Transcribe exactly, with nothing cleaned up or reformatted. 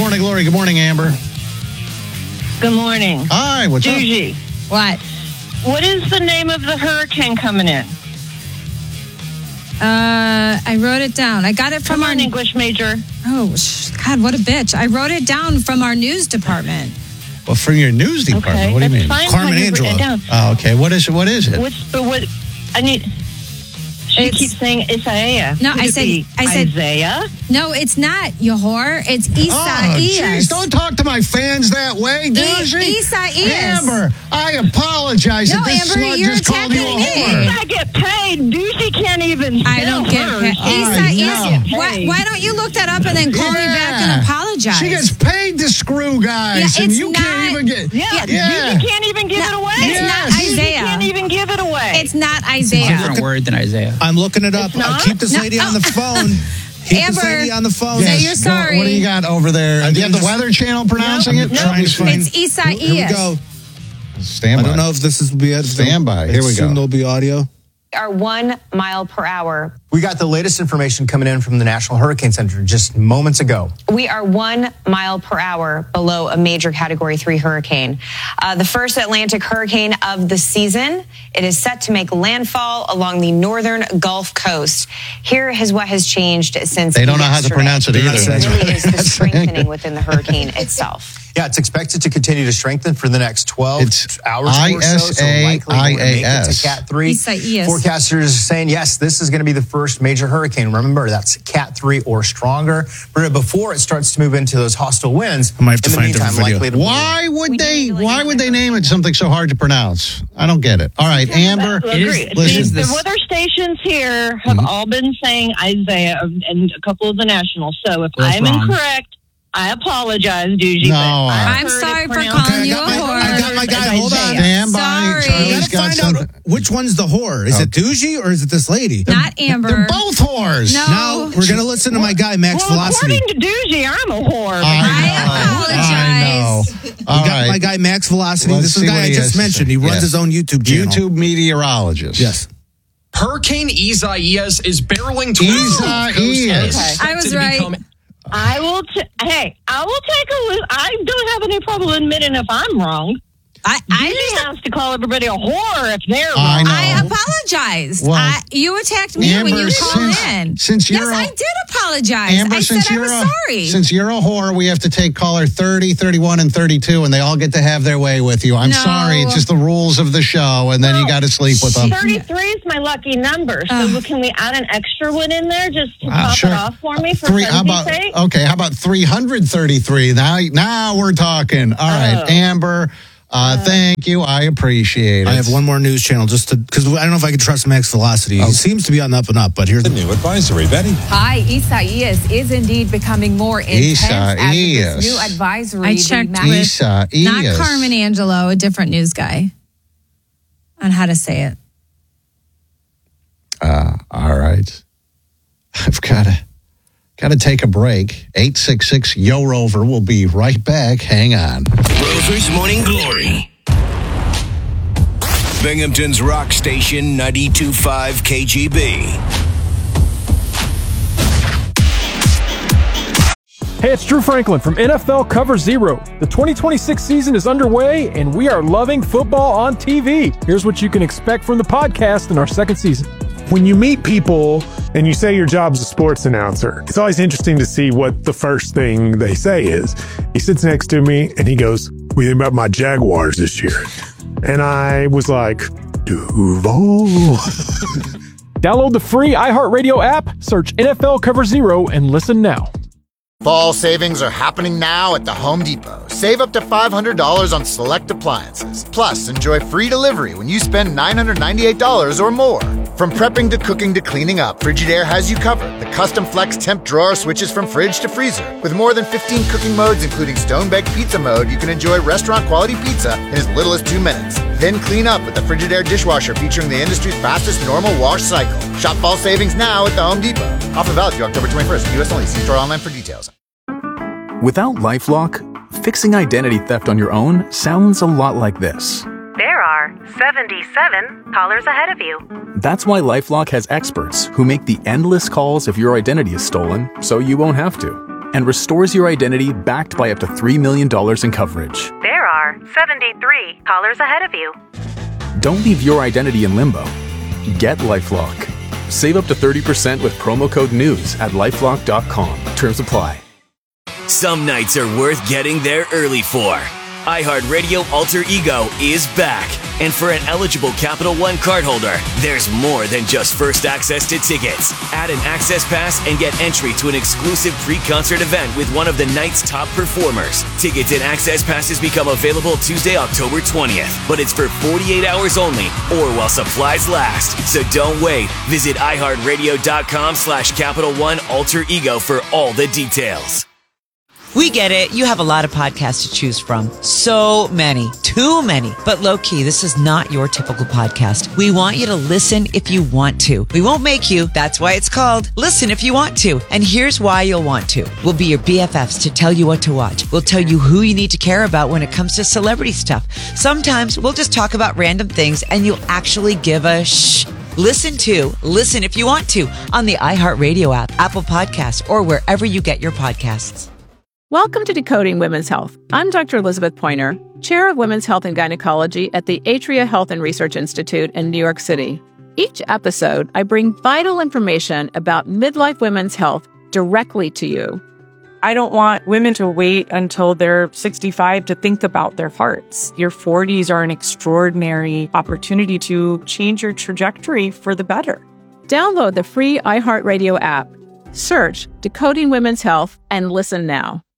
Morning Glory. Good morning, Amber. Good morning. Hi, what's Juji, up? What? what is the name of the hurricane coming in? Uh, I wrote it down. I got it from Come our on, English major. Oh, sh- God, what a bitch! I wrote it down from our news department. Well, from your news department. Okay, what do you that's mean? fine. Carmen You've written Angela. it down. Oh, okay. What is it? What is it? What's the what? I need. She It's- keeps saying Isaiah. No, Could I it said- be I said- Isaiah. No, it's not, you whore. It's Oh, Isaias. jeez, don't talk to my fans that way, do I- she? Isaias. Amber, I apologize No, if this Amber, slut you're just called you a attacking me. whore. I get paid. Doozy can't even. I spell don't get hers. paid. She I Isaias. know. Why, why don't you look that up and then call me back and Yeah. apologize? She gets paid to screw guys, Yeah, and it's you not- can't even get. Yeah, Yeah. Doozy can't even give No, it away. it's not Doozy Isaiah. can't even give it away. It's not It's a Isaiah. different word than Isaiah. I'm looking it up. It's not? I'll keep this No. lady on the phone. Keep Amber, this lady on the phone. say Yes, you're go- sorry. What do you got over there? I'm do you have the just- Weather Channel pronouncing I'm it? trying to find- It's Isaias. Here we go. Stand I by. don't know if this is be Stand by. Here we Assume go. there'll be audio. Are one mile per hour. We got the latest information coming in from the National Hurricane Center just moments ago. We are one mile per hour below a major Category three hurricane. Uh, the first Atlantic hurricane of the season. It is set to make landfall along the northern Gulf Coast. Here is what has changed since They don't know how to yesterday. pronounce it either. It That's really what is the they're saying. strengthening within the hurricane itself. Yeah, it's expected to continue to strengthen for the next twelve It's hours or so. So likely going to make it to Cat three. Isaias. Forecasters are saying, yes, this is going to be the first major hurricane. Remember, that's Cat three or stronger. But before it starts to move into those hostile winds, I might have to in the find a meantime, different video. likely to Why would We they? didn't really Why know would that. they name it something so hard to pronounce? I don't get it. All right, Amber. Agreed. Listen, See, the this- weather stations here have Mhm. all been saying Isaiah and a couple of the nationals. So if That's I'm wrong. incorrect, I apologize, Doogie. No, but I- I'm heard it sorry for pronounced calling I you got a my- whore. I got my guy. as Hold on. Isaiah. Stand by. Sorry. Charlie's Gotta got find something. out which one's the whore. Is it Doogie or is it this lady? Not Amber. They're both whores. No. Now we're gonna listen to my guy Max Well, Velocity. according to Doogie, I'm a whore. I, I know. I know. All We got my right. guy Max Velocity. Let's this is see the guy what I he just has to mentioned. say. He runs Yes. his own YouTube channel. YouTube meteorologist. Yes. Hurricane Isaias is barreling towards the Gulf Coast and is Isaias. expected I was to right. become- I will. T- hey, I will take a. Li- I don't have any problem admitting if I'm wrong. I, I He just has to call everybody a whore if they're I wrong. know. I apologized. Well, I, you attacked me when Amber, you called since- in. since yes, you're a- I did apologize. Amber, I since said I you're was a, sorry. since you're a whore, we have to take caller thirty, thirty-one, and thirty-two, and they all get to have their way with you. I'm No. sorry. It's just the rules of the show, and then you got to sleep with them. thirty-three is my lucky number. So Ugh. can we add an extra one in there just to Wow, top sure. it off for me for Three, how funsies' about sake? okay? How about three hundred thirty-three? Now, now we're talking. All right, Oh. Amber. Uh, thank you. I appreciate it. I have one more news channel just to because I don't know if I can trust Max Velocity. He seems to be on the up and up, but here's The new advisory, Betty. Hi, Isaias is indeed becoming more intense after Isaias. this new advisory. I The checked ma- with Isaias. not Carmen Angelo, a different news guy, on how to say it. Uh, all right. I've got to got to take a break. eight six six Yo Rover. We'll be right back. Hang on. Rover's Morning Glory. Binghamton's Rock Station ninety-two point five K G B. Hey, it's Drew Franklin from N F L Cover Zero. The twenty twenty-six season is underway, and we are loving football on T V. Here's what you can expect from the podcast in our second season. When you meet people and you say your job's a sports announcer, it's always interesting to see what the first thing they say is. He sits next to me and he goes, "What do you think about my Jaguars this year?" And I was like, Duval. Download the free iHeartRadio app, search N F L Cover Zero, and listen now. Fall savings are happening now at the Home Depot. Save up to five hundred dollars on select appliances. Plus, enjoy free delivery when you spend nine hundred ninety-eight dollars or more. From prepping to cooking to cleaning up, Frigidaire has you covered. The custom flex temp drawer switches from fridge to freezer. With more than fifteen cooking modes, including stone-baked pizza mode, you can enjoy restaurant-quality pizza in as little as two minutes. Then clean up with the Frigidaire dishwasher featuring the industry's fastest normal wash cycle. Shop fall savings now at the Home Depot. Offer valid through October twenty-first. U S only. See store online for details. Without LifeLock, fixing identity theft on your own sounds a lot like this. There are seventy-seven callers ahead of you. That's why LifeLock has experts who make the endless calls if your identity is stolen, so you won't have to. and restores your identity backed by up to three million dollars in coverage. There are seventy-three callers ahead of you. Don't leave your identity in limbo. Get LifeLock. Save up to thirty percent with promo code NEWS at lifelock dot com. Terms apply. Some nights are worth getting there early for. iHeartRadio Alter Ego is back. And for an eligible Capital One cardholder, there's more than just first access to tickets. Add an access pass and get entry to an exclusive pre-concert event with one of the night's top performers. Tickets and access passes become available Tuesday, October twentieth. But it's for forty-eight hours only or while supplies last. So don't wait. Visit iHeartRadio.com slash Capital One Alter Ego for all the details. We get it. You have a lot of podcasts to choose from. So many. Too many. But low-key, this is not your typical podcast. We want you to listen if you want to. We won't make you. That's why it's called Listen If You Want To. And here's why you'll want to. We'll be your B F Fs to tell you what to watch. We'll tell you who you need to care about when it comes to celebrity stuff. Sometimes we'll just talk about random things and you'll actually give a shh. Listen to Listen If You Want To on the iHeartRadio app, Apple Podcasts, or wherever you get your podcasts. Welcome to Decoding Women's Health. I'm Doctor Elizabeth Pointer, Chair of Women's Health and Gynecology at the Atria Health and Research Institute in New York City. Each episode, I bring vital information about midlife women's health directly to you. I don't want women to wait until they're sixty-five to think about their hearts. Your forties are an extraordinary opportunity to change your trajectory for the better. Download the free iHeartRadio app, search Decoding Women's Health, and listen now.